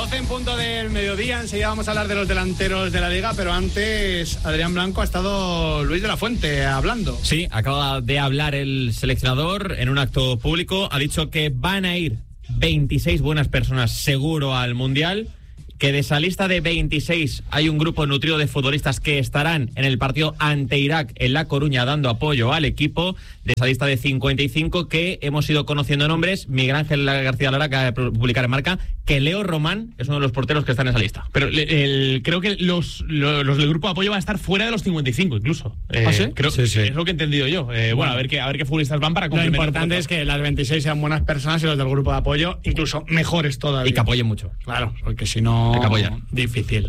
12 en punto del mediodía, enseguida vamos a hablar de los delanteros de la Liga, pero antes, Adrián Blanco, ha estado Luis de la Fuente hablando. Sí, acaba de hablar el seleccionador en un acto público, ha dicho que van a ir 26 buenas personas seguro al Mundial, que de esa lista de 26 hay un grupo nutrido de futbolistas que estarán en el partido ante Irak en La Coruña dando apoyo al equipo. De esa lista de 55 que hemos ido conociendo nombres, Miguel Ángel García Lara acaba de publicar en Marca que Leo Román es uno de los porteros que está en esa lista. Pero creo que los del grupo de apoyo van a estar fuera de los 55 incluso. ¿Ah, sí? Creo, sí. Es lo que he entendido yo. Bueno, a ver qué futbolistas van para complementar. Lo importante es que las 26 sean buenas personas y los del grupo de apoyo incluso mejores todavía. Y que apoyen mucho. Claro, porque si no, difícil.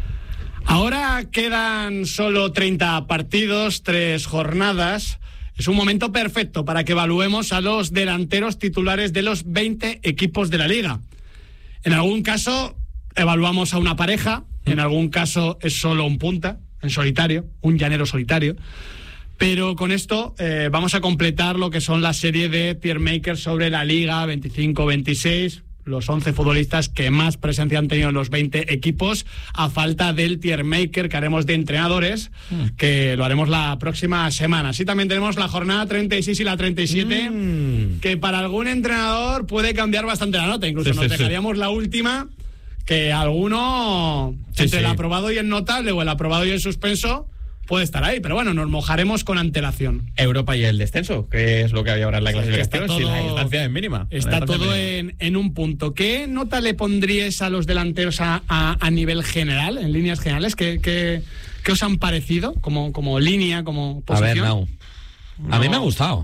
Ahora quedan solo 30 partidos, 3 jornadas. Es un momento perfecto para que evaluemos a los delanteros titulares de los 20 equipos de la Liga. En algún caso evaluamos a una pareja, en algún caso es solo un punta, en solitario, un llanero solitario. Pero con esto vamos a completar lo que son la serie de tier makers sobre la Liga 25-26, los 11 futbolistas que más presencia han tenido en los 20 equipos, a falta del tier maker que haremos de entrenadores, que lo haremos la próxima semana. Así también tenemos la jornada 36 y la 37, que para algún entrenador puede cambiar bastante la nota. Incluso nos dejaríamos la última, que alguno, entre el aprobado y el notable, o el aprobado y el suspenso, puede estar ahí, pero bueno, nos mojaremos con antelación. Europa y el descenso, que es lo que había ahora en la clasificación, todo, si la distancia es mínima. Está todo en un punto. ¿Qué nota le pondríais a los delanteros a nivel general, en líneas generales? ¿Qué os han parecido como línea, como posición? A ver, no. A mí me ha gustado.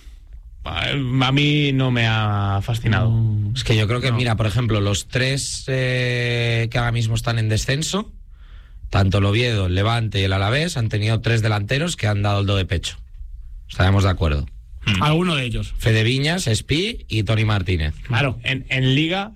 A mí no me ha fascinado. Es que yo creo que, mira, por ejemplo, los 3 que ahora mismo están en descenso, tanto el Oviedo, el Levante y el Alavés, han tenido 3 delanteros que han dado el do de pecho. Estaremos de acuerdo. Alguno de ellos. Fede Viñas, Espi y Toni Martínez. Claro. En Liga,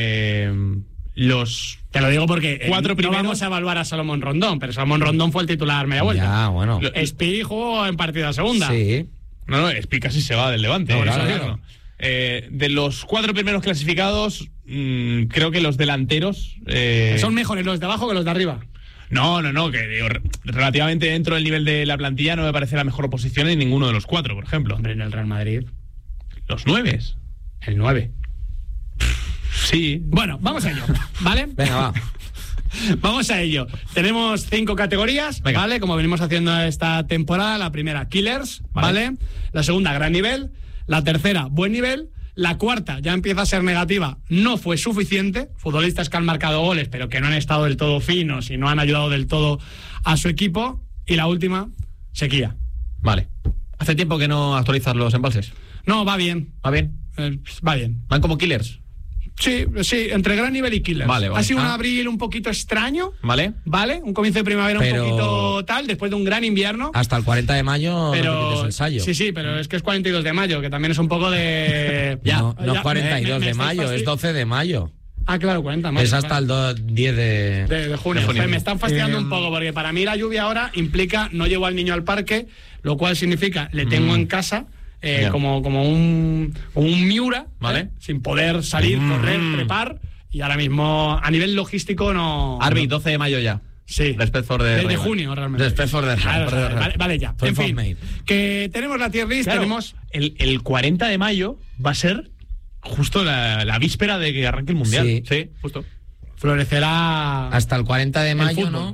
los... Te lo digo porque 4 primeros... no vamos a evaluar a Salomón Rondón, pero Salomón Rondón fue el titular media vuelta. Ya, bueno. Espi jugó en partida segunda. Sí. No, Espi casi se va del Levante. No, claro. De los 4 primeros clasificados, creo que los delanteros... son mejores los de abajo que los de arriba. No, que digo, relativamente dentro del nivel de la plantilla no me parece la mejor posición en ninguno de los 4, por ejemplo. Hombre, en el Real Madrid. ¿Los 9? El 9. Sí. Bueno, vamos a ello, ¿vale? Venga, va. Vamos a ello. Tenemos 5 categorías, ¿vale? Como venimos haciendo esta temporada. La primera, killers, ¿vale? La segunda, gran nivel. La tercera, buen nivel. La cuarta ya empieza a ser negativa, no fue suficiente. Futbolistas que han marcado goles, pero que no han estado del todo finos y no han ayudado del todo a su equipo. Y la última, sequía. Vale. ¿Hace tiempo que no actualizas los embalses? No, va bien. ¿Va bien? Va bien. ¿Van como killers? Sí, entre gran nivel y killers. Vale. Ha sido un abril un poquito extraño. Vale. Un comienzo de primavera un poquito tal, después de un gran invierno. Hasta el 40 de mayo pero, no te ensayo. Sí, pero es que es 42 de mayo, que también es un poco de... No es 42 de mayo, es 12 de mayo. Ah, claro, 40 de mayo. Es hasta el 10 de junio. Pues me están fastidiando un poco, porque para mí la lluvia ahora implica no llevo al niño al parque, lo cual significa le tengo en casa... como un Miura, ¿vale? Sin poder salir, correr, trepar, y ahora mismo a nivel logístico no... Arby, 12 de mayo ya. Sí. Despedford de junio, realmente. Despedford de vale, ya. En fin, que tenemos la tier list, tenemos... El 40 de mayo va a ser justo la víspera de que arranque el Mundial. Sí, justo. Florecerá... Hasta el 40 de mayo,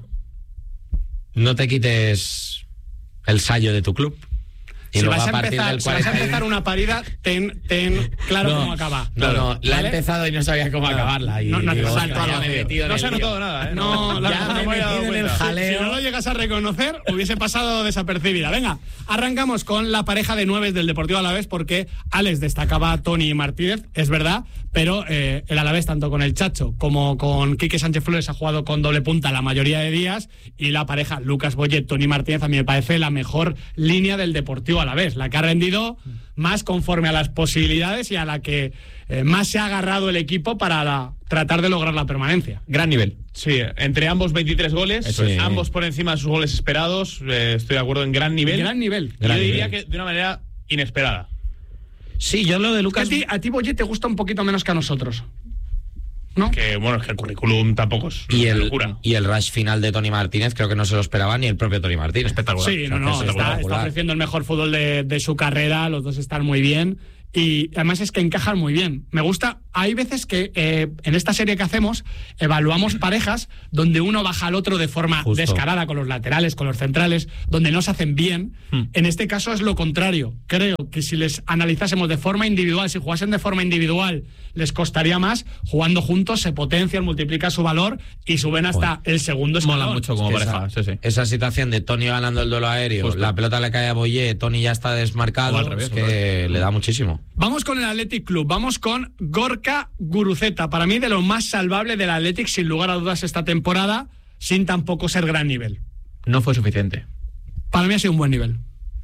no te quites el sallo de tu club. Y si luego vas a partir del 40... vas a empezar una parida, ten claro cómo acaba. No, la he empezado y no sabía cómo acabarla. Y no se ha notado nada, ¿eh? No, ya me he metido en el jaleo. Si no lo llegas a reconocer, hubiese pasado desapercibida. Venga, arrancamos con la pareja de 9 del Deportivo Alavés, porque Alex destacaba a Toni Martínez, es verdad, pero el Alavés, tanto con el Chacho como con Quique Sánchez Flores, ha jugado con doble punta la mayoría de días, y la pareja Lucas Boyet, Toni Martínez, a mí me parece la mejor línea del Deportivo Alavés, la que ha rendido más conforme a las posibilidades y a la que más se ha agarrado el equipo para tratar de lograr la permanencia. Gran nivel. Sí, entre ambos 23 goles, ambos por encima de sus goles esperados, estoy de acuerdo, en gran nivel. Gran nivel. Yo diría que de una manera inesperada. Sí, yo lo de Lucas... A ti Boyet te gusta un poquito menos que a nosotros. ¿no? Que bueno, es que el currículum tampoco es Y una el, locura. y el rush final de Tony Martínez creo que no se lo esperaba ni el propio Tony Martínez. Espectacular. Sí, O sea, no, que es está espectacular. ofreciendo el mejor fútbol de su carrera, los dos están muy bien y además es que encajan muy bien. Me gusta, hay veces que en esta serie que hacemos evaluamos parejas donde uno baja al otro de forma Justo. descarada con los laterales, con los centrales, donde no se hacen bien. En este caso es lo contrario. Creo que si les analizásemos de forma individual, si jugasen de forma individual, les costaría más. Jugando juntos se potencian, multiplica su valor y suben hasta el segundo escalón. Mola mucho como Es que pareja. Sí. Esa situación de Tony ganando el duelo aéreo, Justo. la pelota le cae a Boyé, Tony ya está desmarcado, O al revés, es que le da muchísimo. Vamos con el Athletic Club, vamos con Gorka Guruceta. Para mí de lo más salvable del Athletic, sin lugar a dudas, esta temporada, sin tampoco ser gran nivel. No fue suficiente. Para mí ha sido un buen nivel.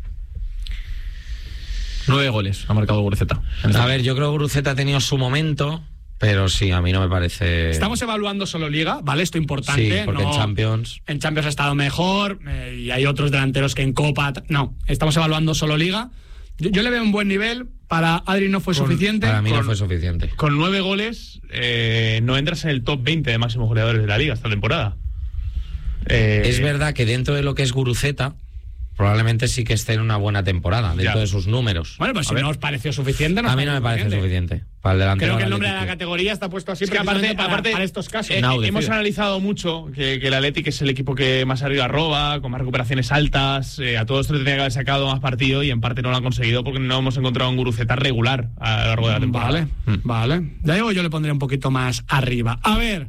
9 goles ha marcado Guruceta. A ver, yo creo que Guruceta ha tenido su momento, pero sí, a mí no me parece... Estamos evaluando solo Liga, ¿vale? Esto es importante. Sí, porque no- en Champions... En Champions ha estado mejor y hay otros delanteros que en Copa... No, estamos evaluando solo Liga. Yo le veo un buen nivel. Para Adri no fue suficiente. Para mí no Con- fue suficiente. Con 9 goles no entras en el top 20 de máximos goleadores de la liga esta temporada. Es verdad que dentro de lo que es Guruceta, probablemente sí que esté en una buena temporada, dentro Ya. de sus números. Bueno, pues si no os pareció suficiente... A mí no me parece suficiente. Para el delantero Creo que el del nombre de la Athletic. categoría está puesto así Es que precisamente para estos casos. Now decide. hemos analizado mucho que el Athletic es el equipo que más arriba roba, con más recuperaciones altas, a todo esto le tenía que haber sacado más partido y en parte no lo han conseguido porque no hemos encontrado un Guruceta regular a lo largo de la temporada. Vale. Ya digo, yo le pondría un poquito más arriba. A ver,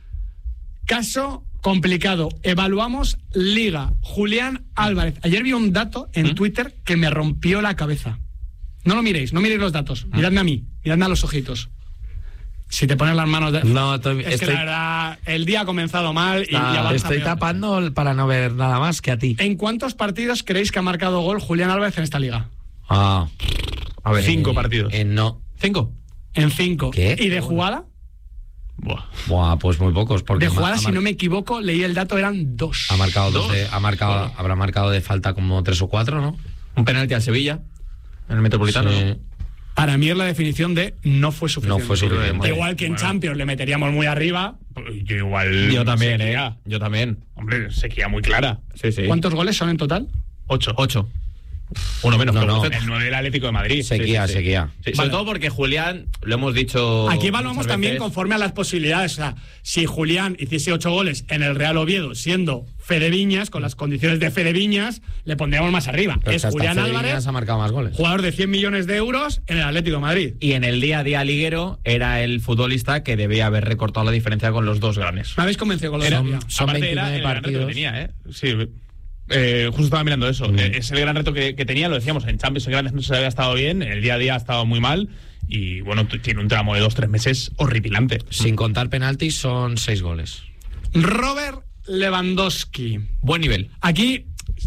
caso complicado. Evaluamos Liga. Julián Álvarez. Ayer vi un dato en Twitter que me rompió la cabeza. No lo miréis, no miréis los datos. Miradme a mí, miradme a los ojitos. Si te pones las manos de... No, Es que la verdad, el día ha comenzado mal y ya va estoy peor. tapando para no ver nada más que a ti. ¿En cuántos partidos creéis que ha marcado gol Julián Álvarez en esta liga? Ah, A ver, 5 partidos. no. 5. En 5. ¿Qué? ¿Y de jugada? Buah. Buah, pues muy pocos. Porque De jugada, ha si no me equivoco, leí el dato, eran 2. Ha marcado habrá marcado de falta como 3 o 4, ¿no? Un penalti al Sevilla, en el Metropolitano. Sí. Para mí es la definición de no fue suficiente. No fue suficiente. Igual que en Bueno. Champions le meteríamos muy arriba. Yo igual. Yo también, sequía. Yo también. Hombre, sequía muy clara. Sí. ¿Cuántos goles son en total? 8. 8. Uno menos. No, pero no. Guruceta. El 9 del Atlético de Madrid. Sequía. Sí, Vale. sobre todo porque Julián, lo hemos dicho. Aquí evaluamos muchas también veces, conforme a las posibilidades. O sea, si Julián hiciese 8 goles en el Real Oviedo, siendo Fede Viñas, con las condiciones de Fede Viñas, le pondríamos más arriba. Pero Es que hasta Julián Fede Álvarez, Viñas ha marcado más goles. jugador de 100 millones de euros en el Atlético de Madrid. Y en el día a día liguero era el futbolista que debía haber recortado la diferencia con los dos grandes. Me habéis convencido con lo de Era- Sevilla. Son aparte era 29 el gran reto que partidos. tenía, ¿eh? Sí. Justo estaba mirando eso. Es el gran reto que tenía, lo decíamos, en Champions en grandes no se había estado bien, en el día a día ha estado muy mal y bueno, tiene un tramo de 2-3 meses horripilante. Sin contar penaltis son 6 goles. Robert Lewandowski. Buen nivel. Aquí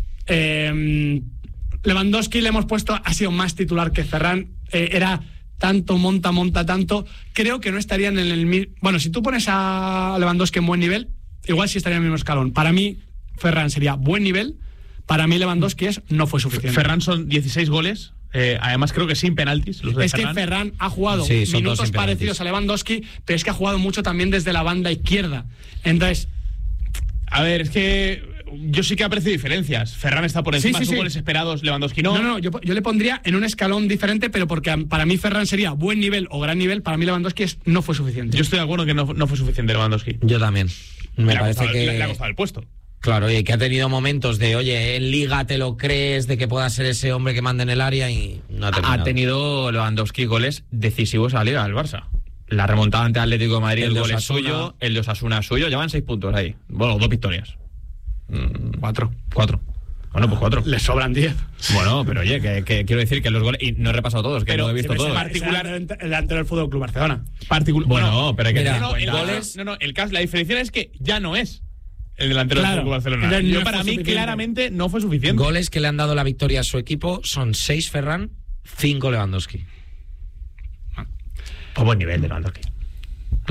Lewandowski le hemos puesto, ha sido más titular que Ferran, era tanto, monta tanto, creo que no estarían en el mismo... Bueno, si tú pones a Lewandowski en buen nivel, igual sí estaría en el mismo escalón. Para mí, Ferran sería buen nivel, para mí Lewandowski no fue suficiente. Ferran son 16 goles, además creo que sin penaltis. Los de Es que Ferran ha jugado Sí, son minutos todos sin parecidos penaltis. a Lewandowski, pero es que ha jugado mucho también desde la banda izquierda. Entonces, A ver, es que yo sí que aprecio diferencias. Ferran está por encima, Sí, sí, son sí. goles esperados, Lewandowski no. no, yo le pondría en un escalón diferente, pero porque para mí Ferran sería buen nivel o gran nivel, para mí Lewandowski no fue suficiente. Yo estoy de acuerdo que no fue suficiente Lewandowski. Yo también. Me Le ha parece costado- que... le ha costado el puesto. Claro, y que ha tenido momentos de, oye, en Liga te lo crees, de que pueda ser ese hombre que manda en el área y no ha terminado. Ha tenido Lewandowski goles decisivos a la Liga del Barça. La remontada ante Atlético de Madrid, El el de gol es Osasuna. suyo, el de Osasuna es suyo, llevan 6 puntos ahí. Bueno, 2 victorias. 4. Bueno, pues 4. Le sobran 10. Bueno, pero oye, que quiero decir que los goles, y no he repasado todos, que Pero no he visto ese todos. particular- El delantero del Fútbol Club Barcelona. Bueno, pero hay que mira, tener en el cuenta- goles, el caso, la diferencia es que ya no es el delantero Claro. del Fútbol Barcelona. Entonces, no Yo, fue para mí, suficiente. claramente no fue suficiente. Goles que le han dado la victoria a su equipo son 6 Ferran, 5 Lewandowski. Pues buen nivel de Lewandowski.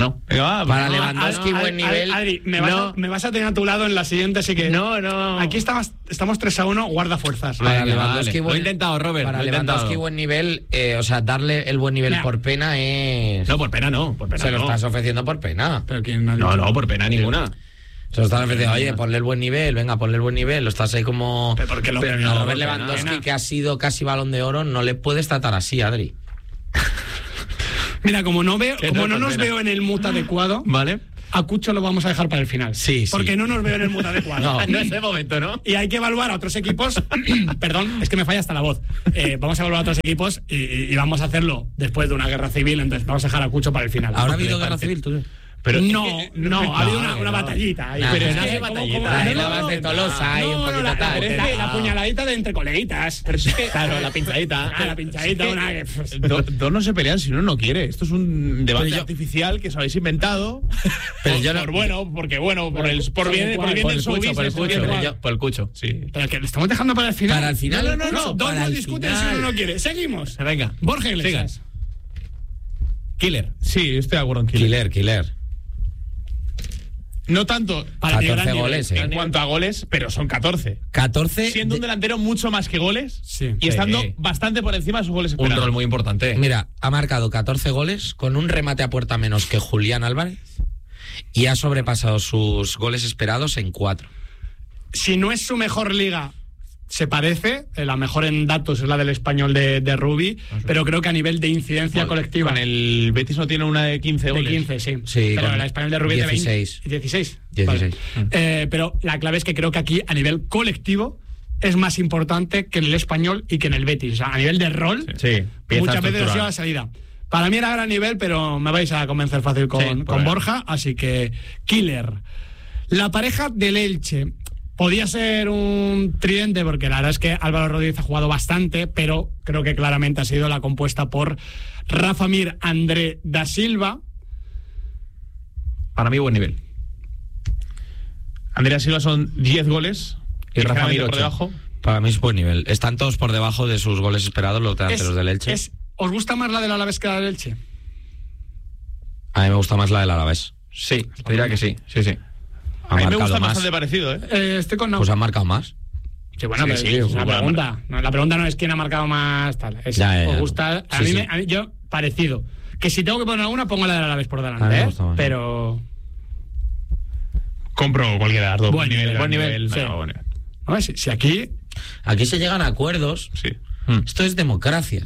No. Venga, va, Para va. Lewandowski, buen nivel. Adri, me No. vas a tener a tu lado en la siguiente, así que... No. Aquí estamos 3-1, guarda fuerzas. Para Venga, Lewandowski, vale. Lo he intentado, Robert. Para lo he Lewandowski, intentado. buen nivel. O sea, darle el buen nivel Mira. por pena es. No, por pena no. Por pena se lo no. estás ofreciendo por pena. Pero ¿quién ha dicho? No, por pena ninguna. Se lo estás ofreciendo, oye, ponle el buen nivel, venga, ponle el buen nivel. Lo estás ahí como. Pero porque Pero no, a por Robert pena. Lewandowski, que ha sido casi Balón de Oro, no le puedes tratar así, Adri. Mira, como no Que no, nos por pena. veo en el mood adecuado, Vale. a Cucho lo vamos a dejar para el final. Sí, sí. Porque no nos veo en el mood adecuado. No es de momento, ¿no? Y hay que evaluar a otros equipos. Perdón, es que me falla hasta la voz. Vamos a evaluar a otros equipos y vamos a hacerlo después de una guerra civil. Entonces vamos a dejar a Cucho para el final. ¿Habrá Porque habido me guerra parece- civil, tú? Pero no, es que- ha habido una no. batallita ahí. Nah, Pero es no que, hace ¿cómo- batallita. cómo- Ahí no, la vas de no, Tolosa, ahí un no, poquito la, tal. la puñaladita de entre coleguitas. Pero es que, Claro, la pinchadita. La pinchadita, una que... Dos no se pelean si uno no quiere. Esto es un debate Pero yo- artificial que os habéis inventado. Pero yo no- por bien, por bien por del el showbiz. Por el es cucho, bien pero guay. yo- por el cucho. Sí. Pero que le estamos dejando para el final. Para el final, No, dos para no el discuten final. si uno no quiere. Seguimos. Venga. Borja Iglesias. Killer. Sí, estoy de acuerdo en Killer. Killer. No tanto Para mí, 14 gran nivel. goles, en cuanto a goles, pero son 14. 14. Siendo un delantero mucho más que goles Sí. y estando Sí. bastante por encima de sus goles Un esperados. rol muy importante. Mira, ha marcado 14 goles con un remate a puerta menos que Julián Álvarez y ha sobrepasado sus goles esperados en 4. Si no es su mejor liga, se parece. La mejor en datos es la del Español de Rubi. Pero creo que a nivel de incidencia colectiva. Con el Betis no tiene una de 15 De goles. 15, sí. Sí, pero con la Español de Rubí es de 16. 20. 16. 16. Vale. Pero la clave es que creo que aquí, a nivel colectivo, es más importante que en el Español y que en el Betis. O sea, a nivel de rol, Sí. Pieza muchas veces ha estructural. sido la salida. Para mí era gran nivel, pero me vais a convencer fácil con, Sí, con por ahí. Borja. Así que, Killer. La pareja del Elche. Podía ser un tridente, porque la verdad es que Álvaro Rodríguez ha jugado bastante, pero creo que claramente ha sido la compuesta por Rafa Mir, André da Silva. Para mí, buen nivel. Andrea Silva son 10 goles. Y Rafa Mir, ligeramente por 8. debajo. Para mí es buen nivel. Están todos por debajo de sus goles esperados los delanteros del Elche. ¿Os gusta más la del Alavés que la del Elche? A mí me gusta más la del Alavés. Sí, te diría que sí. Sí, sí. Ha A mí me marcado gusta más. bastante parecido, ¿eh? Estoy con no. Pues han marcado más. Sí, bueno, Sí, pero sí, es una bueno, pregunta. No, la pregunta no es quién ha marcado más tal. Es, Ya. ¿os gusta? A Sí, mí, sí. a mí, yo, parecido. Que si tengo que poner alguna, pongo la del Alavés por A mí delante, me ¿eh? gusta más. Pero... Compro cualquiera de las dos. Buen nivel, sí. No, buen nivel. A ver, si aquí... Aquí se llegan a acuerdos. Sí. Esto es democracia.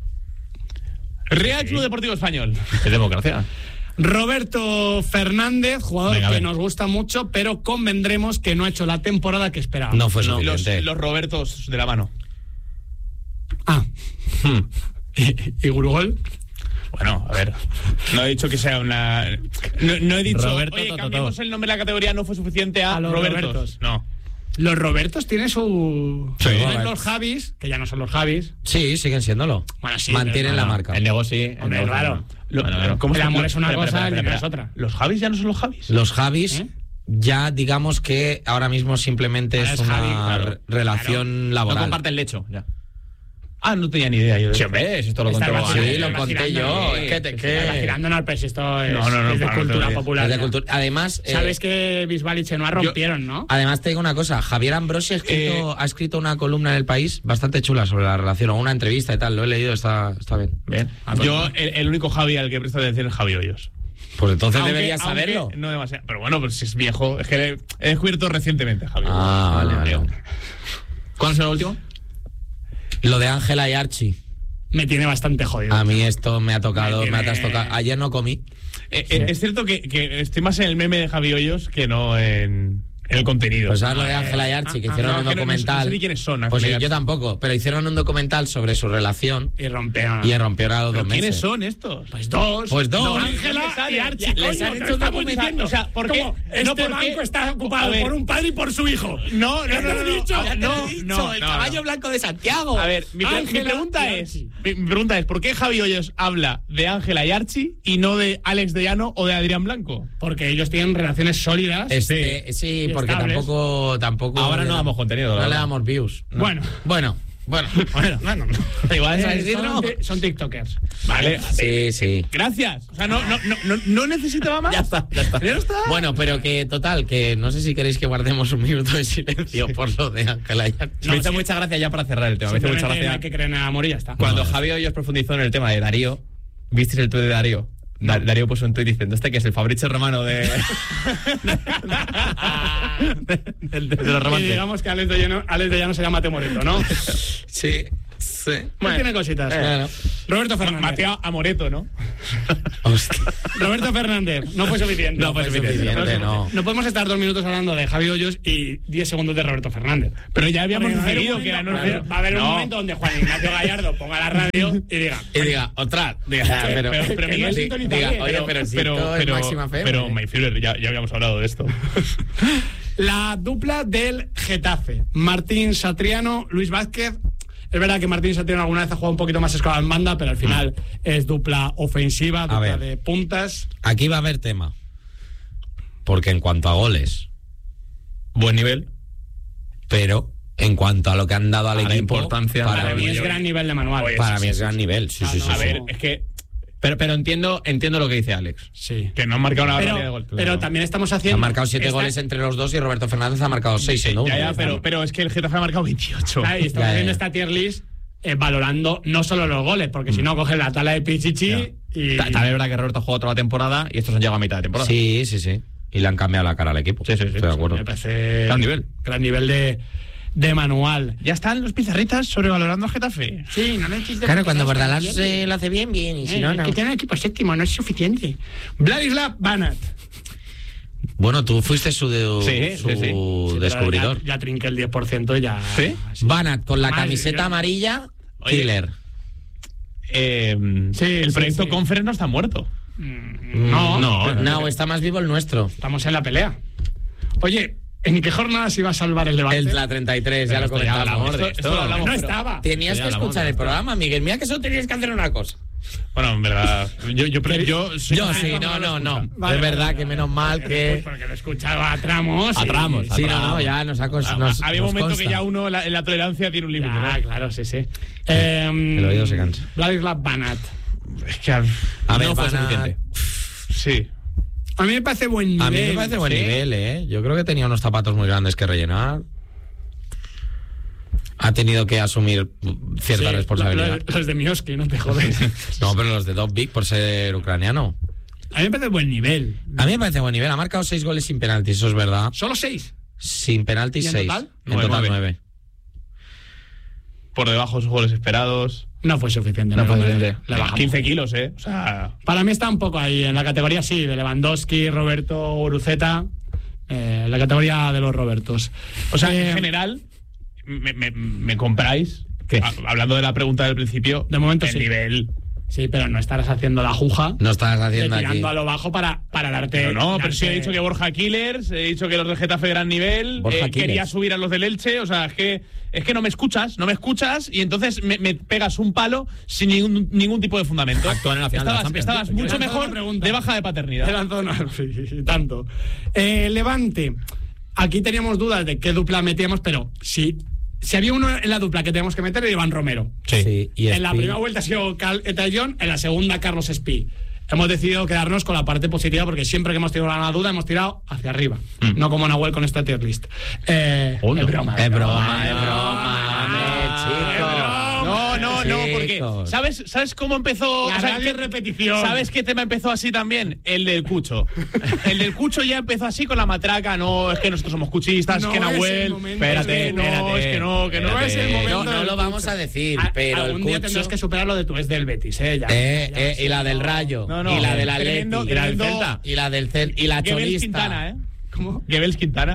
Real Club Deportivo Español. Es democracia. Roberto Fernández, jugador Venga, que ven. nos gusta mucho, pero convendremos que no ha hecho la temporada que esperábamos. No fue Los, suficiente. los Robertos de la mano. Ah. ¿Y Gurugol? Bueno, a ver. No he dicho que sea una. No he dicho. Roberto Oye, Tototó. cambiemos el nombre de la categoría, no fue suficiente a, A los Robertos. Robertos. No. Los Robertos tienen su... Sí. Tienen los Javis, que ya no son los Javis. Sí, siguen siéndolo. Bueno, sí, Mantienen pero la no, marca. El negocio sí. Hombre, el negocio claro. no. Lo- Bueno, ¿cómo El se- amor es una espera, cosa, espera, el dinero espera, es otra. ¿Los Javis ya no son los Javis? Los Javis ¿Eh? ya digamos que ahora mismo simplemente Ahora es es una Javi, claro. relación No laboral. comparten lecho. Ya. Ah, no tenía ni idea yo de Sí, esto. hombre, esto lo Está contó. vacilando, Sí, lo está conté vacilando, yo. sí. ¿Qué te- qué? Está vacilando, no, pero si esto es, No, es de para cultura otro día. popular. Es de ya. cultura. Además, Sabes que Bisbal y Chenoa rompieron, ¿no? además te digo una cosa, Javier Ambrosi ha escrito una columna en El País bastante chula sobre la relación, o una entrevista y tal, lo he leído, está bien. Bien. Yo, el único Javi al que presto atención es Javi Hoyos. Pues entonces Aunque- deberías saberlo. aunque No demasiado. Pero bueno, pues si es viejo. Es que he descubierto recientemente, Javi. Ah, vale, vale. ¿Cuál es el último? Lo de Ángela y Archie. Me tiene bastante jodido. A mí esto me ha tocado, Me me ha tiene- trastocado. Ayer no comí. Es cierto que estoy más en el meme de Javi Hoyos que no en el contenido. Pues sabes lo de Ángela y Archie, que hicieron no, un que no documental. sé ni quiénes son, Pues Ángela y yo Archie. tampoco, pero hicieron un documental sobre su relación Y rompieron. y rompieron a los ¿Pero 2 ¿Quiénes meses. son estos? Pues dos. Pues dos. Ángela y Archie. Les coño, han te hecho lo un estamos documental. diciendo. O sea, ¿por qué? ¿Cómo? No, Este ¿por qué? banco está A ocupado ver. por un padre y por su hijo. No, ¿Ya te lo he dicho? no, no, el no, caballo no. blanco de Santiago. A ver, mi Ángela pregunta y es, Archie. mi pregunta es, ¿por qué Javi Hoyos habla de Ángela y Archie y no de Alex de Llano o de Adrián Blanco? Porque ellos tienen relaciones sólidas. Sí, Y porque estables. tampoco Ahora no damos contenido, la No le verdad. damos views. No. Bueno. Bueno, Bueno. Igual Son, decirlo. son tiktokers. Vale. Sí. Gracias. O sea, no necesitaba más. Ya está. Ya está. Bueno, pero que total, que no sé si queréis que guardemos un minuto de silencio por lo de Ángela Ayar. Me hizo mucha gracia ya para cerrar el tema. Me hizo mucha Simplemente gracia. hay que creer en el amor y ya está. Cuando Javi Hoyos profundizó en el tema de Darío, ¿visteis el tuit de Darío? Darío puso un tuit diciendo que es el Fabrizio Romano de los Y romances. digamos que Alex de Llano se llama Mateo Moreto, ¿no? Sí. Bueno, tiene cositas. Claro. Roberto Fernández. Mateo Amoreto, ¿no? Hostia. Roberto Fernández. No fue suficiente. No fue suficiente, no. No podemos estar 2 minutos hablando de Javi Hoyos y 10 segundos de Roberto Fernández. Pero ya habíamos Porque decidido que era va a haber un momento donde Juan Ignacio Gallardo ponga la radio y diga... Y diga, otra. Pero que Miguel, no es sintonizable. diga, oye, pero si esto es máxima fe. Pero Mayfield, ya habíamos hablado de esto. La dupla del Getafe. Martín Satriano, Luis Vázquez. Es verdad que Martín Satriano alguna vez ha jugado un poquito más escalado en banda, pero al final es dupla ofensiva, dupla de puntas. Aquí va a haber tema. Porque en cuanto a goles, Buen nivel. pero en cuanto a lo que han dado al A la equipo, importancia. Para mí es gran nivel de manual. para mí es gran nivel. Sí. A ver, es que Pero entiendo lo que dice Alex. Sí. no han marcado una barbaridad de Pero, gol. pero también estamos haciendo... Han marcado 7 goles entre los dos y Roberto Fernández ha marcado 6 en uno. Ya, pero es que el Getafe ha marcado 28. Ahí estamos Ya. haciendo esta tier list valorando no solo los goles, porque si no coges la tabla de Pichichi y... También es verdad que Roberto ha jugado toda la temporada y estos han llegado a mitad de temporada. Sí. Y le han cambiado la cara al equipo. Sí. Estoy de acuerdo. Me parece... Gran nivel. Gran nivel de manual. Ya están los pizarritas sobrevalorando a Getafe. Sí, no le Claro, cuando Bordalás lo hace bien, y si no, no. que tiene equipo séptimo, no es suficiente. Vladislav Banat. Bueno, tú fuiste su Sí. descubridor. Ya trinqué el 10% y ya... ¿Sí? Banat con la Madre, camiseta yo- amarilla, Oye. killer. El proyecto sí. Conference no está muerto. No, está más vivo el nuestro. Estamos en la pelea. Oye, ¿en qué jornada se iba a salvar el debate? La 33, ya lo esto ya comentamos. hablamos de Esto lo hablamos, no pero- estaba. Tenías Ya que hablamos escuchar de el esto. programa, Miguel. Mira que solo tenías que hacer una cosa. Bueno, en verdad, yo soy- Yo sí, no. Vale, Es verdad vale, que vale. menos mal que... Porque lo escuchaba a tramos. A tramos, Sí, no, ya nos ha había un momento que ya uno en la tolerancia tiene un límite. Ah, ¿no? claro, sí. El oído se cansa. Vladislav Banat. Es que, A ver, No fue Banat- suficiente. sí. A mí me parece buen nivel. A mí me parece buen ¿sí? nivel, ¿eh? Yo creo que tenía unos zapatos muy grandes que rellenar. Ha tenido que asumir cierta Sí, responsabilidad. Los de Mioski, no te jodes. No, pero los de Dov Big por ser ucraniano. A mí me parece buen nivel. A mí me parece buen nivel. Ha marcado 6 goles sin penaltis, eso es verdad. Solo 6. Sin penaltis, ¿Y en 6. total? En total 9. 9. Por debajo de sus goles esperados. No fue suficiente. No fue suficiente. Le bajamos. 15 kilos, ¿eh? O sea, Para mí está un poco ahí, en la categoría, sí, de Lewandowski, Roberto, Guruceta. La categoría de los Robertos. o sea, en general, me compráis. ¿Qué? Hablando de la pregunta del principio, De momento el sí. nivel. Sí, pero no estarás haciendo la juja. No estás haciendo aquí. Tirando a lo bajo para darte. Pero sí he dicho que Borja Killers, he dicho que los de Getafe gran nivel, Borja quería Killers. subir a los del Elche, o sea, es que no me escuchas y entonces me pegas un palo sin ningún tipo de fundamento. Actúan en la final de la Champions. Estabas mucho Te lanzo mejor una pregunta. de baja de paternidad. Te lanzo una- sí, tanto. Levante. Aquí teníamos dudas de qué dupla metíamos, pero si había uno en la dupla que teníamos que meter, era Iván Romero. Sí. Y En la Espi- primera vuelta ha sido Etayón, en la segunda Carlos Espí. Hemos decidido quedarnos con la parte positiva porque siempre que hemos tenido una duda hemos tirado hacia arriba. No como Nahuel con esta tier list. Es broma. Es broma, chicos. No, porque Chicos. ¿sabes cómo empezó? La radio es repetición. ¿Sabes qué tema empezó así también? El del Cucho. El del Cucho ya empezó así con la matraca. No, es que nosotros somos cuchistas, No es que es el Nahuel. momento. Espérate, no, es que no. No es el momento. No lo vamos a decir, A- pero el algún día tendrás Cucho... que superar lo de tu es del Betis, ya. y la del Rayo, No, y la del tremendo, Atleti, y la del tremendo. Celta, y la del y la Gebels cholista. Quintana, ¿eh? ¿Cómo? Gebels Quintana.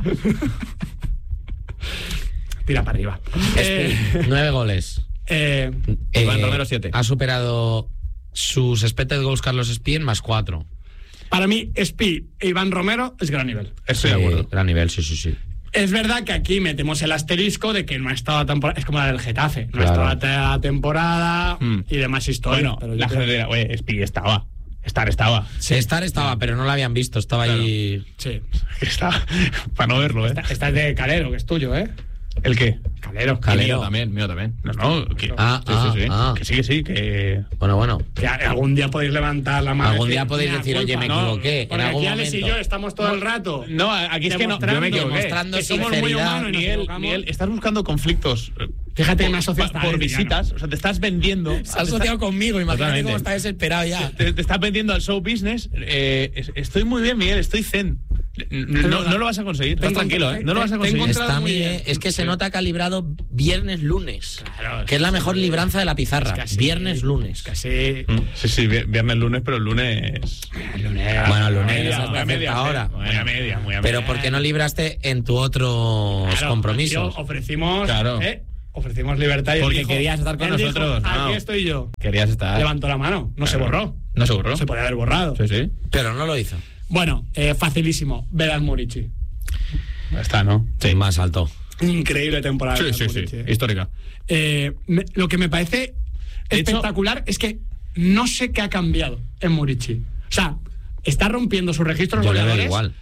Tira para arriba. 9 goles. Iván Romero, 7. Ha superado sus expected goals Carlos Espí en más 4. Para mí, Espí e Iván Romero es gran nivel. Estoy de acuerdo. Gran nivel, sí. Es verdad que aquí metemos el asterisco de que no ha estado la temporada. Es como la del Getafe. No Claro. ha estado la temporada y demás historia. Bueno, pero yo la creo- gente dirá, oye, Speedy estaba. Estaba. Estar estaba, pero no la habían visto. Estaba allí. Sí. Estaba. Para no verlo, ¿eh? Esta es de Calero, que es tuyo, ¿eh? ¿El qué? Calero. Mío también. No, que, que sí, que... Bueno. Que algún día podéis levantar la mano. Algún día podéis decir, oye, me equivoqué. Porque en algún aquí Alex y momento. yo estamos todo el rato. No, aquí es que no, yo me equivoqué. Demostrando que somos muy sinceridad. humanos y nos equivocamos. Miguel, estás buscando conflictos. Fíjate que me asocias por visitas, o sea, te estás vendiendo. Se ha asociado conmigo, imagínate Totalmente. cómo está desesperado ya. Te estás vendiendo al show business. Estoy muy bien, Miguel, estoy zen. No lo vas a conseguir. Estás tranquilo, ¿eh? No lo vas a conseguir. Está Miguel, es que se nota calibrado viernes-lunes, Claro, que es la mejor libranza de la pizarra. Es que así- Viernes-lunes. Casi. Sí, viernes, lunes, pero el lunes. Bueno, el lunes Muy hasta a media, cierta hora. muy a media. Pero ¿por qué no libraste en tu otros Claro, compromisos? tío, ofrecimos. Claro. Ofrecimos libertad y él Porque dijo- querías estar con él dijo, nosotros, ¿no? Aquí estoy yo. Querías estar. Levantó la mano, no se borró. ¿No se borró? Se podía haber borrado. Sí. Pero no lo hizo. Bueno, facilísimo. Vedas Murici. Ya está, ¿no? Sí, más alto. Increíble temporada. de Sí. Murici. Histórica. Lo que me parece De hecho- espectacular es que no sé qué ha cambiado en Murici. O sea, está rompiendo sus registros Yo le veo goleadores. igual.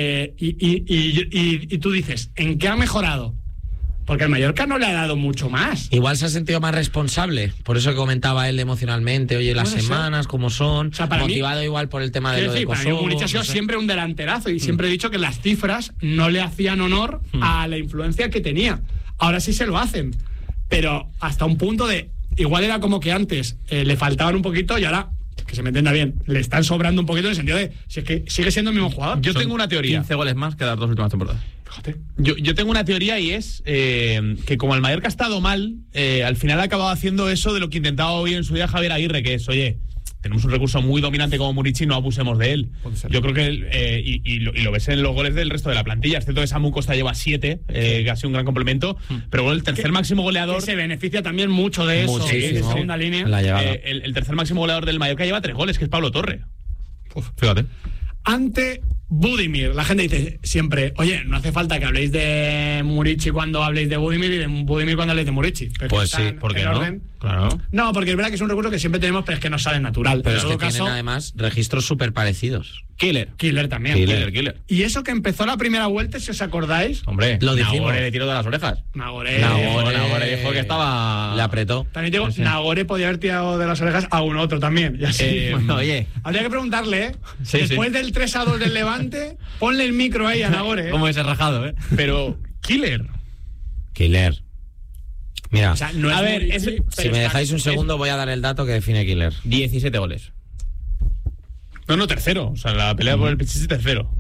Y tú dices, ¿en qué ha mejorado? Porque el Mallorca no le ha dado mucho más. Igual se ha sentido más responsable, por eso que comentaba él emocionalmente, oye, las Puede ser. semanas, cómo son, O sea, para mí- motivado igual por el tema de Quiero lo de decir, para mí Kosovo. Murici ha sido no sé. siempre un delanterazo y siempre he dicho que las cifras no le hacían honor a la influencia que tenía. Ahora sí se lo hacen, pero hasta un punto de... Igual era como que antes le faltaban un poquito y ahora, que se me entienda bien, le están sobrando un poquito en el sentido de si es que sigue siendo el mismo jugador. Yo tengo una teoría. 15 goles más que las 2 últimas temporadas. Fíjate. Yo tengo una teoría y es que como el Mallorca ha estado mal, al final ha acabado haciendo eso de lo que intentaba hoy en su día Javier Aguirre, que es, oye, tenemos un recurso muy dominante como Murici, no abusemos de él. Puede ser. Yo creo que, y lo ves en los goles del resto de la plantilla, es cierto que Samu Costa lleva 7, que ha sido un gran complemento, pero bueno, el tercer máximo goleador... Que se beneficia también mucho de eso, Muchísimo. de segunda línea. En la llegada. el tercer máximo goleador del Mallorca lleva 3 goles, que es Pablo Torre. Fíjate. Ante Budimir, la gente dice siempre, oye, no hace falta que habléis de Murici cuando habléis de Budimir y de Budimir cuando habléis de Murici. Pero Pues están sí, ¿Por qué en no? orden. Claro. No, porque es verdad que es un recurso que siempre tenemos, pero es que nos sale natural. Pero en es que todo caso, tienen además registros súper parecidos. Killer también. Killer. Y eso que empezó la primera vuelta, si os acordáis, Hombre, Lo dijimos. Nagore le tiró de las orejas. Nagore. Nagore dijo que estaba... Le apretó. También digo, Nagore podía haber tirado de las orejas a un otro también. Y así. Bueno, oye. Habría que preguntarle, ¿eh? Sí, Después del 3-2 del Levante, ponle el micro ahí a Nagore, ¿eh? Como ese rajado, ¿eh? Pero, Killer. Killer. Mira, O sea, no es A ver, Murici, es- pero si me está- dejáis un segundo voy a dar el dato que define Killer. 17 goles. No, tercero. O sea, la pelea por el Pichichi tercero.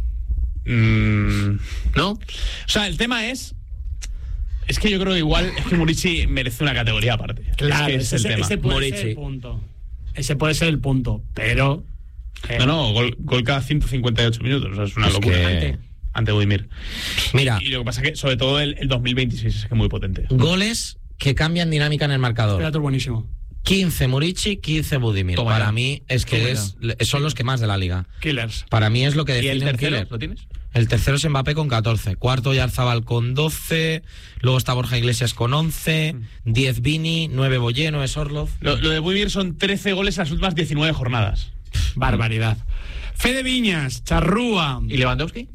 ¿No? O sea, el tema es que yo creo que igual es que Murici merece una categoría aparte. Claro, es que es el tema. ese puede ser Murici. el punto. Ese puede ser el punto, pero... No, gol cada 158 minutos. O sea, es una Es locura. que- Ante Budimir. Mira, Y lo que pasa es que, sobre todo, el 2026 es que es muy potente. goles que cambian dinámica en el marcador. Era buenísimo. 15 Murici, 15 Budimir. Toma Para ya. mí es que son los que más de la liga. Killers. Para mí es lo que ¿Y define el un tercero? killer. ¿Lo tienes? El tercero es Mbappé con 14, cuarto Yarzabal con 12, luego está Borja Iglesias con 11, 10 Vini, 9 Boye, 9 Sorloz. Lo de Budimir son 13 goles en las últimas 19 jornadas. Barbaridad. Fede Viñas, Charrúa. ¿Y Lewandowski?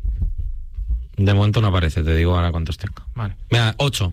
De momento no aparece, te digo ahora cuántos tengo. Vale. Mira, 8.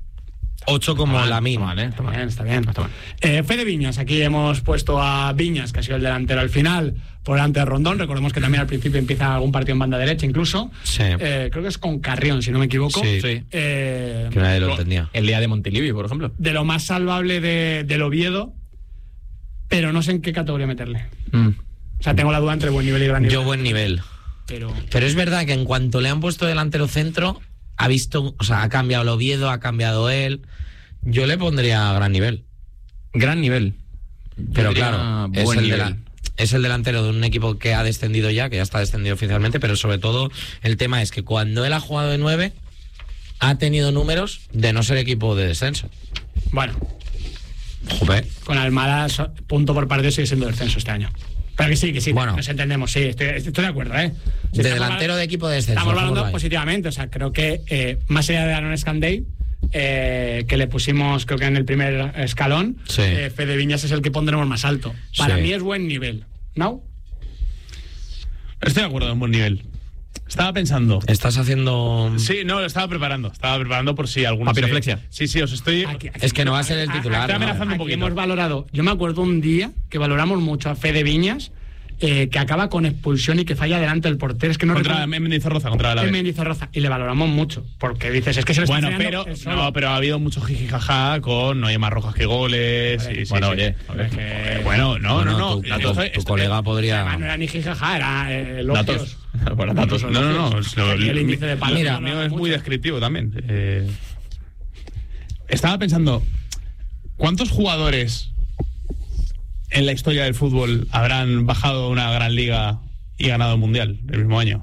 8 como la mina. Vale, Está bien, está bien. Fede Viñas, aquí hemos puesto a Viñas, que ha sido el delantero al final, por delante de Rondón. Recordemos que también al principio empieza algún partido en banda derecha incluso. Sí. Creo que es con Carrión, si no me equivoco. Sí. Sí. Que nadie lo entendía. El día de Montilivi, por ejemplo. De lo más salvable del Oviedo, pero no sé en qué categoría meterle. O sea, tengo la duda entre buen nivel y gran nivel. Yo buen nivel. Pero es verdad que en cuanto le han puesto delantero centro, ha visto, o sea, ha cambiado el Oviedo, ha cambiado él. Yo le pondría gran nivel. Gran nivel. Pero Yo diría claro, es buen el, nivel. es el delantero de un equipo que ha descendido ya, que ya está descendido oficialmente, pero sobre todo el tema es que cuando él ha jugado de 9, ha tenido números de no ser equipo de descenso. Bueno, Joder. con Almada, punto por partido sigue siendo descenso este año. Pero que sí, Bueno. nos entendemos, sí, estoy de acuerdo, ¿eh? Si De estamos delantero de equipo de descenso. Estamos dejémoslo hablando ahí. positivamente, o sea, creo que más allá de Aaron Scandey, que le pusimos creo que en el primer escalón, Sí. Fede Viñas es el que pondremos más alto. Para Sí. mí es buen nivel, ¿no? Estoy de acuerdo en buen nivel. Estaba pensando. ¿Estás haciendo...? Sí, no, lo estaba preparando por si alguno... Papiroflexia. Sí, os estoy... Es que no va a ser el titular. Está amenazando un Aquí poquito. hemos valorado. Yo me acuerdo un día que valoramos mucho a Fede Viñas, que acaba con expulsión y que falla delante del portero. Es que no Contra recuerdo- Mendizorroza, contra la en B. Mendizorroza. Y le valoramos mucho. Porque dices, es que se le está Bueno, frenando pero él solo. no, pero ha habido mucho jijijaja con no hay más rojas que goles. Vale. Sí, sí, Bueno, sí. oye, Es que- Bueno, no. Tu colega podría... Además, no era ni jijaja, era elogios. Datos. Bueno, datos. No. El índice de palos Mira, el mío valoraba es muy mucho. descriptivo también. Estaba pensando, ¿cuántos jugadores en la historia del fútbol habrán bajado a una gran liga y ganado el mundial el mismo año?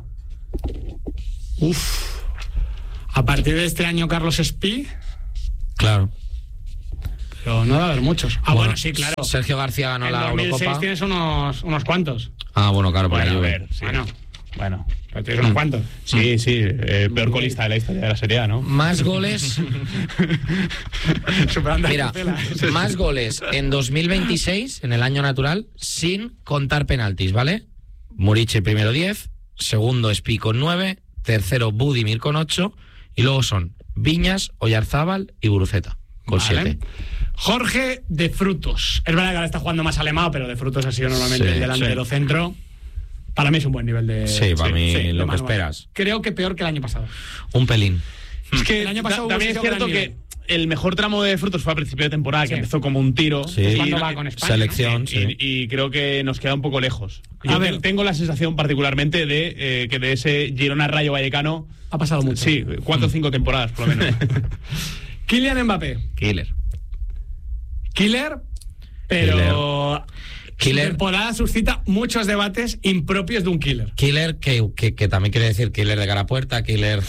A partir de este año, Carlos Espí, Claro. pero no va a haber muchos. Bueno, sí, claro. Sergio García ganó En la 2006 Eurocopa. tienes unos cuantos. Ah, bueno, claro, por la Bueno, a Juve. ver, sí. Bueno. Bueno. Pero tienes unos cuantos. Sí, peor colista de la historia de la Serie A, ¿no? Más goles... Superando a Mira, Castela. más goles en 2026, en el año natural, sin contar penaltis, ¿vale? Murici primero 10, segundo Espí con 9, tercero Budimir con 8, y luego son Viñas, Oyarzábal y Guruceta con Vale. 7. Jorge de Frutos. Es verdad que ahora está jugando más alemado, pero de Frutos ha sido normalmente Sí, el delantero centro. Para mí es un buen nivel de... Sí, para mí de lo que manual. esperas. Creo que peor que el año pasado. Un pelín. Es que El año pasado también es hubo sido cierto gran que nivel. el mejor tramo de Frutos fue a principio de temporada, Sí. que empezó como un tiro. Sí. Es Y- cuando va con España, Selección, ¿no? sí. Y creo que nos queda un poco lejos. A Yo ver. tengo la sensación particularmente de que de ese Girona Rayo Vallecano, Ha pasado mucho. sí, 4 o 5 temporadas por lo menos. Kylian Mbappé. Killer. Killer, pero... Killer. Su temporada suscita muchos debates impropios de un killer. Killer, que también quiere decir killer de cara a puerta, killer...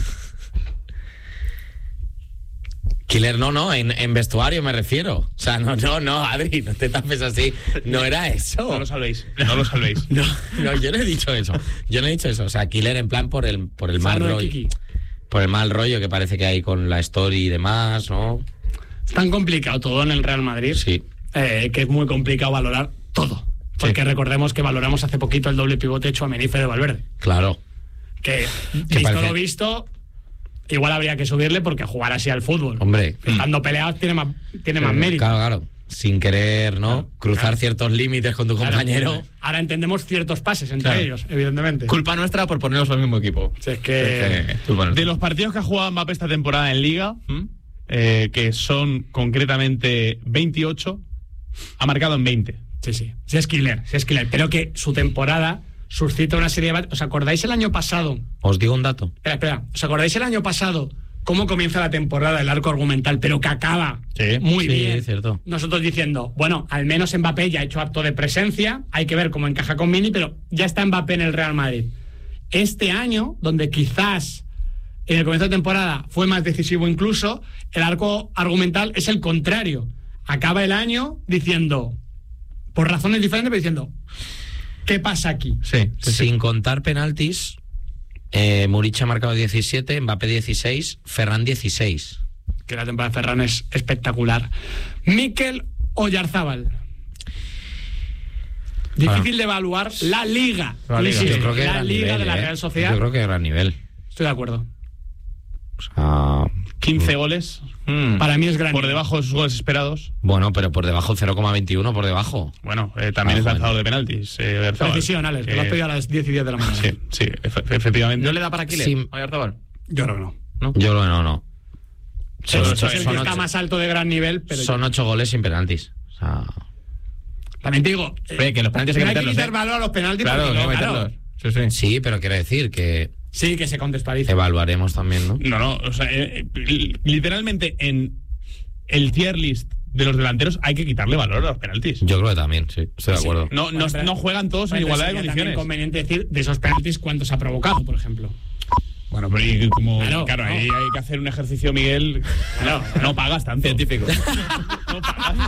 Killer no, en vestuario me refiero. O sea, no, Adri, no te tapes así. No era eso. No lo salvéis. No, yo no he dicho eso. O sea, killer en plan por el mal Sardo de rollo. Kiki. Por el mal rollo que parece que hay con la story y demás, ¿no? Es tan complicado todo en el Real Madrid Sí. que es muy complicado valorar todo. Porque recordemos que valoramos hace poquito el doble pivote hecho a Menife de Valverde. Claro. Que Que visto parece- lo visto, igual habría que subirle porque jugar así al fútbol, Hombre. estando peleados, tiene más mérito. Claro. Sin querer, ¿no? Claro, Cruzar claro. ciertos límites con tu Claro, compañero. ahora entendemos ciertos pases entre Claro. ellos, evidentemente. Culpa nuestra por ponernos al mismo equipo. Si es que... Culpa nuestra. De los partidos que ha jugado Mbappé esta temporada en Liga, que son concretamente 28, ha marcado en 20. Sí, es killer. Pero que su temporada suscita una serie de... ¿Os acordáis el año pasado? Os digo un dato. Espera. ¿Os acordáis el año pasado cómo comienza la temporada, el arco argumental, pero que acaba Sí. muy Sí, bien? cierto. Nosotros diciendo, bueno, al menos Mbappé ya ha hecho acto de presencia, hay que ver cómo encaja con Mini, pero ya está Mbappé en el Real Madrid. Este año, donde quizás en el comienzo de temporada fue más decisivo incluso, el arco argumental es el contrario. Acaba el año diciendo, por razones diferentes, pero diciendo, ¿qué pasa aquí? Sí. Sin contar penaltis, Murici ha marcado 17, Mbappé 16, Ferran 16. Que la temporada de Ferran es espectacular. Mikel Oyarzábal. Difícil de evaluar la liga. La liga. Insisto, Yo creo que la gran liga nivel, de la ¿eh? Real Sociedad. Yo creo que gran nivel. Estoy de acuerdo. O sea, 15 goles, Para mí es gran por nivel. debajo de sus goles esperados. bueno, pero por debajo 0,21 por debajo. Bueno, también es bueno. lanzador de penaltis. Oyarzabal. Precisión, Alex, te lo has pedido a las 10 y 10 de la mañana. Sí, efectivamente. ¿No le da para Killer? Sí. Oyarzábal. Yo creo que no. Yo no. Son Es ocho- el que son está ocho- más alto de gran nivel, pero son 8 goles sin penaltis. O sea, también te digo, Oye, que los penaltis hay que no hay que meterlos, quitar valor a los penaltis Claro, porque hay que claro, meterlos. Sí. sí, pero quiero decir que sí que se contextualiza. evaluaremos también, ¿no? No, o sea, literalmente en el tier list de los delanteros hay que quitarle valor a los penaltis. Yo creo que también, sí, estoy de acuerdo. No, Bueno, pero- no juegan todos en Entonces, igualdad de sería también condiciones. conveniente decir de esos penaltis cuántos ha provocado, por ejemplo. Bueno, pero y como, Claro, claro, no. ahí hay que hacer un ejercicio, Miguel. No pagas tanto. Científico. No pagas.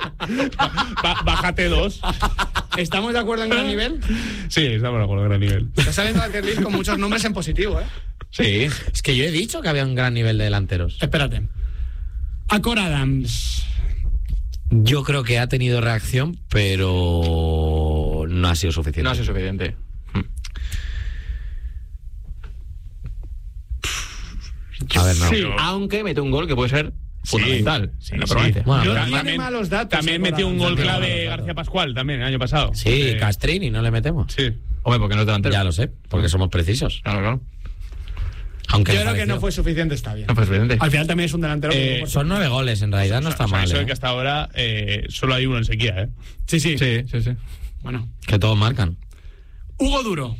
Bájate 2. ¿Estamos de acuerdo en gran nivel? Sí, estamos de acuerdo, gran nivel. Está saliendo la tier list con muchos nombres en positivo, ¿eh? Sí. Es que yo he dicho que había un gran nivel de delanteros. Espérate. Acor Adams. Yo creo que ha tenido reacción, pero no ha sido suficiente. No ha sido suficiente. A ver, no. Sí, aunque mete un gol que puede ser fundamental sí, en la sí. provincia. Bueno, Yo pero tiene malos datos. También metió un gol clave García Pascual también el año pasado. Sí, Castrini, no le metemos. Sí. Hombre, porque no es delantero. Ya lo sé, porque somos precisos. Claro. Aunque Yo me creo que pareció- no fue suficiente, está bien. No fue suficiente. Al final también es un delantero. que Son 9 goles, en realidad no está mal. Eso de que hasta ahora solo hay uno en sequía, ¿eh? Sí. Sí. Bueno. Que todos marcan. Hugo Duro.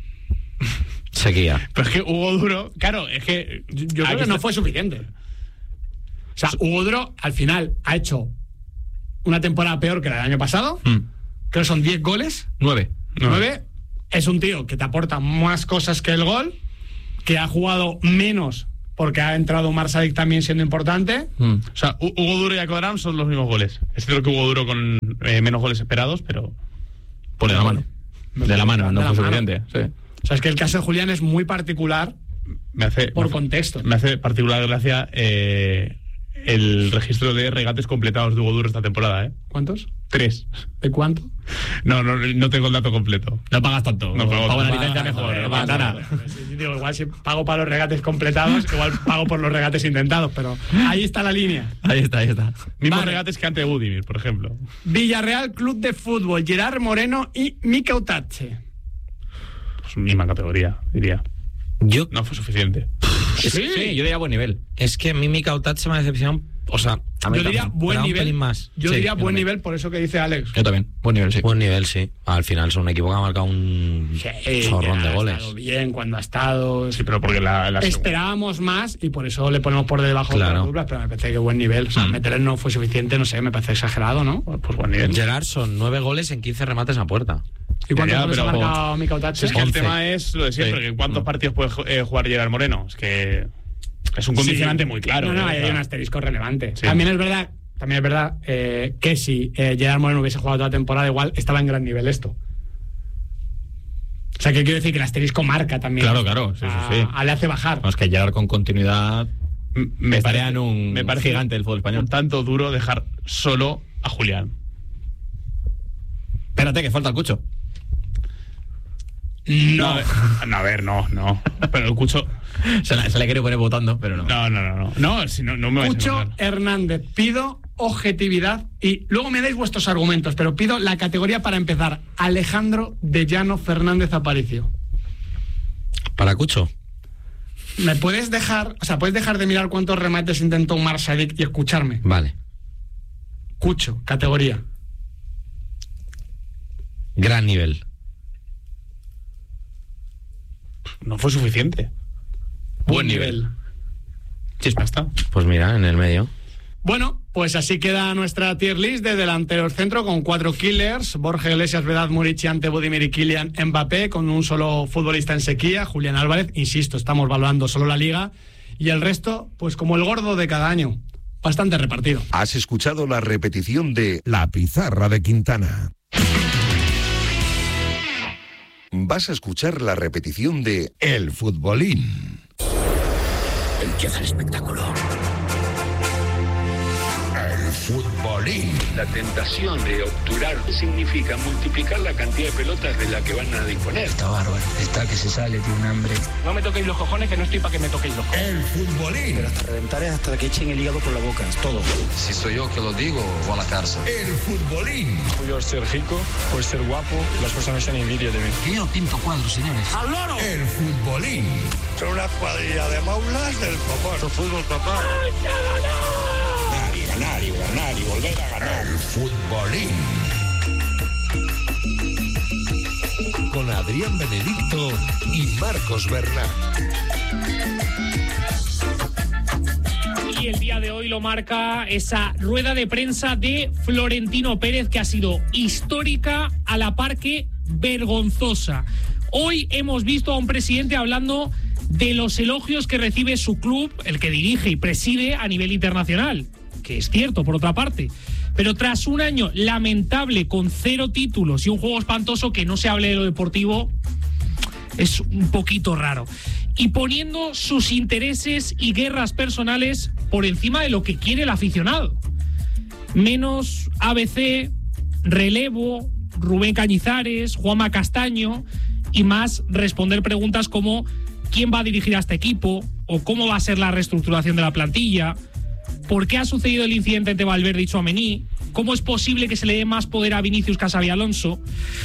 Sequía. Pero es que Hugo Duro, claro, es que Yo creo que no fue suficiente. O sea, Hugo Duro al final ha hecho una temporada peor que la del año pasado. Creo que son 10 goles. 9. 9. Es un tío que te aporta más cosas que el gol, que ha jugado menos porque ha entrado Marsadic también siendo importante. O sea, Hugo Duro y Acodarán son los mismos goles. Es cierto que Hugo Duro con menos goles esperados, pero Por de la mano. De la mano, no De la fue mano. suficiente. Sí. O sea, es que el caso de Julián es muy particular me hace por contexto. Me hace particular gracia el registro de regates completados de Hugo Duro esta temporada, ¿eh? ¿Cuántos? 3. ¿De cuánto? No tengo el dato completo. No pagas tanto. No pago Pago la tanto. licencia mejor. Joder, No pasa nada. Digo, igual si pago para los regates completados, igual pago por los regates intentados, pero ahí está la línea. Ahí está. Mismos Vale. regates que ante Budimir, por ejemplo. Villarreal Club de Fútbol, Gerard Moreno y Mika Utache. Pues misma categoría, diría. Yo No fue suficiente. Sí, yo diría buen nivel. Es que a mí mi Cautat se me ha decepcionado. O sea, a mí Yo diría también, buen pero un nivel. pelín más. Yo Sí, diría yo buen también. nivel por eso que dice Alex. Yo también. Buen nivel, sí. Buen nivel, sí. Al final son un equipo que ha marcado un chorrón que de ha goles. estado bien cuando ha estado. Sí, pero porque la Esperábamos más y por eso le ponemos por debajo Claro. de las duplas, pero me parece que buen nivel. O sea, meterle no fue suficiente, no sé, me parece exagerado, ¿no? pues buen nivel. Gerard son 9 goles en 15 remates a puerta. ¿Y cuántos Ya, goles ha pero- marcado Mika Utache? Es que el 11. tema es lo de siempre, Sí. que ¿cuántos partidos puede jugar Gerard Moreno? Es que es un condicionante Sí. muy claro. No, ¿eh? ahí hay un asterisco relevante. Sí. También es verdad que si Gerard Moreno hubiese jugado toda la temporada, igual estaba en gran nivel esto. O sea, que quiero decir que el asterisco marca también. Claro, sí. Le hace bajar. Vamos, que llegar con continuidad me parean un me parece gigante del fútbol español. un tanto duro dejar solo a Julián. Espérate, que falta el Cucho. No. A ver, no. Pero el Cucho. Se le quiere poner votando, pero no. No. No, si no me vais a Cucho encontrar. Hernández, pido objetividad y luego me dais vuestros argumentos, pero pido la categoría para empezar. Alejandro de Llano Fernández Aparicio. Para Cucho. ¿Me puedes dejar, puedes dejar de mirar cuántos remates intentó Marsadic y escucharme? Vale. Cucho, categoría. Gran nivel. No fue suficiente. Buen nivel. Chispa está. Pues mira, en el medio. Bueno, pues así queda nuestra tier list de delanteros centro con 4 killers: Borja Iglesias, Vedad, Murici, Ante, Budimir y Kylian Mbappé, con un solo futbolista en sequía, Julián Álvarez. Insisto, estamos valorando solo la Liga y el resto, pues como el gordo de cada año, bastante repartido. Has escuchado la repetición de La Pizarra de Quintana. Vas a escuchar la repetición de El Futbolín. Empieza el espectáculo. El Futbolín. La tentación de obturar significa multiplicar la cantidad de pelotas de la que van a disponer. Está bárbaro, está que se sale, tiene un hambre. No me toquéis los cojones, que no estoy para que me toquéis los cojones. El Futbolín. Hasta reventar es hasta que echen el hígado por la boca, es todo. Si soy yo que lo digo, voy a la cárcel. El Futbolín. Por ser rico, por ser guapo, las personas tienen envidia de mí. Que yo pinto cuadros, señores. El Futbolín. Son una cuadrilla de maulas del copón. Fútbol, papá. Ganar y volver a ganar. El Futbolín. Con Adrián Benedicto y Marcos Bernat. Y el día de hoy lo marca esa rueda de prensa de Florentino Pérez, que ha sido histórica a la par que vergonzosa. Hoy hemos visto a un presidente hablando de los elogios que recibe su club, el que dirige y preside a nivel internacional, que es cierto por otra parte. Pero tras un año lamentable con 0 títulos y un juego espantoso, que no se hable de lo deportivo es un poquito raro. Y poniendo sus intereses y guerras personales por encima de lo que quiere el aficionado. Menos ABC, relevo, Rubén Cañizares, Juanma Castaño, y más responder preguntas como quién va a dirigir a este equipo o cómo va a ser la reestructuración de la plantilla, por qué ha sucedido el incidente entre Valverde y Tchouaméni, cómo es posible que se le dé más poder a Vinicius que a Xabi Alonso.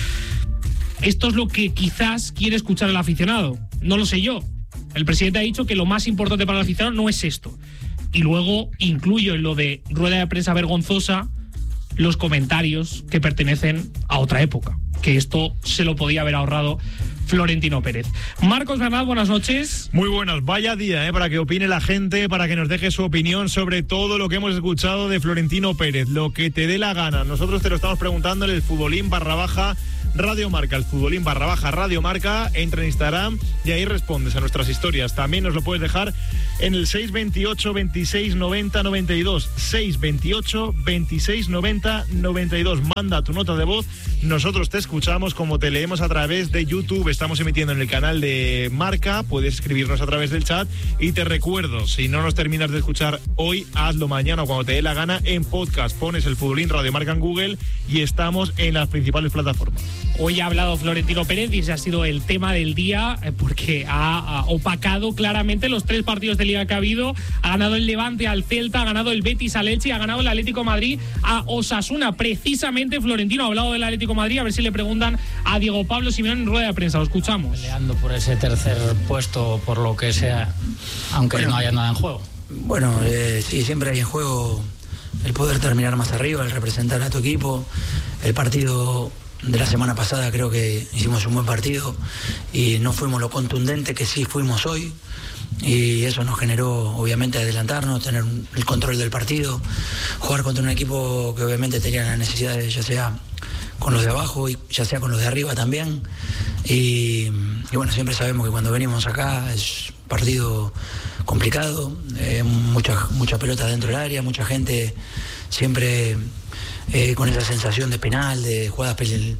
Esto es lo que quizás quiere escuchar el aficionado. No lo sé yo. El presidente ha dicho que lo más importante para el aficionado no es esto. Y luego incluyo en lo de rueda de prensa vergonzosa los comentarios que pertenecen a otra época, que esto se lo podía haber ahorrado Florentino Pérez. Marcos Bernal, buenas noches. Muy buenas, vaya día, para que opine la gente, para que nos deje su opinión sobre todo lo que hemos escuchado de Florentino Pérez, lo que te dé la gana. Nosotros te lo estamos preguntando en el futbolín /Radio Marca, el futbolín /Radio Marca. Entra en Instagram y ahí respondes a nuestras historias. También nos lo puedes dejar en el 628 26 90 92, 628 26 90 92. Manda tu nota de voz, nosotros te escuchamos, como te leemos a través de YouTube. Estamos emitiendo en el canal de Marca, puedes escribirnos a través del chat. Y te recuerdo, si no nos terminas de escuchar hoy, hazlo mañana o cuando te dé la gana en podcast. Pones el futbolín Radio Marca en Google y estamos en las principales plataformas. Hoy ha hablado Florentino Pérez y ese ha sido el tema del día, porque ha opacado claramente los 3 partidos de Liga que ha habido. Ha ganado el Levante al Celta, ha ganado el Betis al Elche y ha ganado el Atlético de Madrid a Osasuna. Precisamente Florentino ha hablado del Atlético de Madrid, a ver si le preguntan a Diego Pablo Simeone en rueda de prensa. Lo escuchamos. Peleando por ese tercer puesto, por lo que sea, aunque no haya nada en juego. Bueno, sí, siempre hay en juego el poder terminar más arriba, el representar a tu equipo. El partido de la semana pasada creo que hicimos un buen partido y no fuimos lo contundente que sí fuimos hoy, y eso nos generó obviamente adelantarnos, tener el control del partido, jugar contra un equipo que obviamente tenía las necesidades, ya sea con los de abajo y ya sea con los de arriba también, y bueno, siempre sabemos que cuando venimos acá es un partido complicado, mucha pelota dentro del área, mucha gente siempre con esa sensación de penal, de jugadas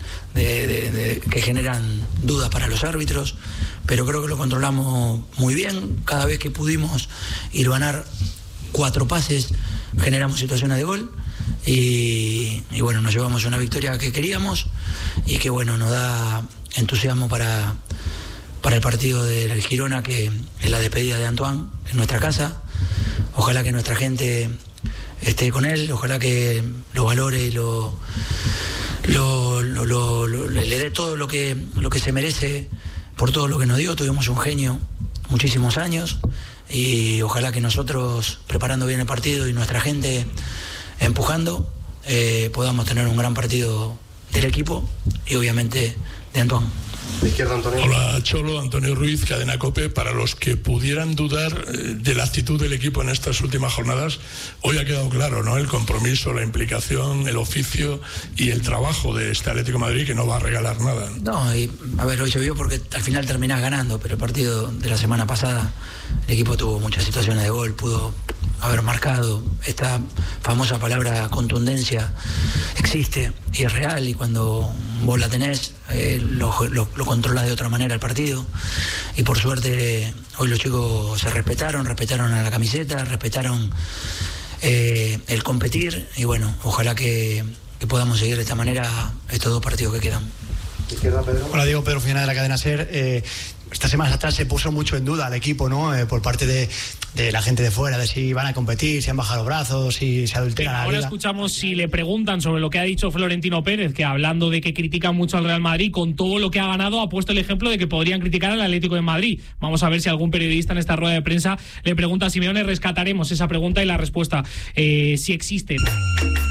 que generan dudas para los árbitros, pero creo que lo controlamos muy bien. Cada vez que pudimos ir a ganar 4 pases, generamos situaciones de gol y bueno, nos llevamos una victoria que queríamos y que bueno, nos da entusiasmo para el partido del Girona, que es la despedida de Antoine en nuestra casa. Ojalá que nuestra gente esté con él, ojalá que lo valore y le dé todo lo que se merece por todo lo que nos dio. Tuvimos un genio muchísimos años y ojalá que nosotros, preparando bien el partido y nuestra gente empujando, podamos tener un gran partido del equipo y obviamente de Antoine. De izquierda, Antonio. Hola, Cholo, Antonio Ruiz, Cadena COPE. Para los que pudieran dudar de la actitud del equipo en estas últimas jornadas, hoy ha quedado claro, ¿no? El compromiso, la implicación, el oficio y el trabajo de este Atlético de Madrid, que no va a regalar nada. No, y a ver, hoy llovió porque al final terminás ganando, pero el partido de la semana pasada el equipo tuvo muchas situaciones de gol, pudo haber marcado. Esta famosa palabra contundencia existe y es real, y cuando vos la tenés lo controlás de otra manera el partido, y por suerte hoy los chicos se respetaron a la camiseta, respetaron el competir, y bueno, ojalá que podamos seguir de esta manera estos 2 partidos que quedan. Izquierda, Pedro. Hola, Diego, Pedro Final de la cadena SER. Estas semanas atrás se puso mucho en duda al equipo, ¿no? Por parte de la gente de fuera, de si van a competir, si han bajado los brazos, si se adultera la liga. Ahora escuchamos si le preguntan sobre lo que ha dicho Florentino Pérez, que hablando de que critican mucho al Real Madrid, con todo lo que ha ganado, ha puesto el ejemplo de que podrían criticar al Atlético de Madrid. Vamos a ver si algún periodista en esta rueda de prensa le pregunta a Simeone. Rescataremos esa pregunta y la respuesta, si existe.